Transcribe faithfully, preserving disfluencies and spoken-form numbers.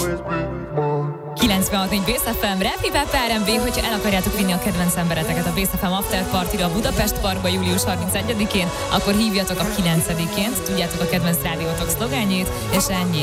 kilencvenhat négy Bész ef em, Rap Hip Hop er em bé, hogyha el akarjátok vinni a kedvenc embereteket a Bész ef em After Partyra a Budapest Parkba július harmincegyedikén, akkor hívjatok a kilencediként, tudjátok a kedvenc rádiótok szlogánjét, és ennyi.